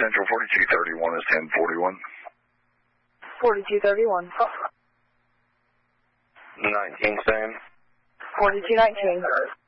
Central 4231 is 1041. 4231. 19, same. 4219.